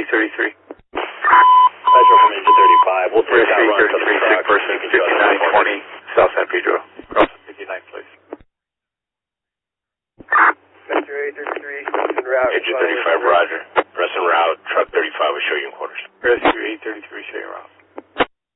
33. Metro from Ninja 35. We'll take that run to the 33, sick person, 5920, South San Pedro. Cross 59th place. Metro 833, en route. Ninja 35, roger.